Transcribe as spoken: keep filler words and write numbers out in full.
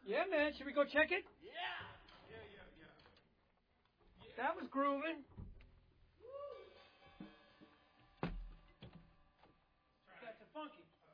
Yeah, man. Should we go check it? Yeah. Yeah, yeah, yeah. yeah. That was grooving. That's a funky.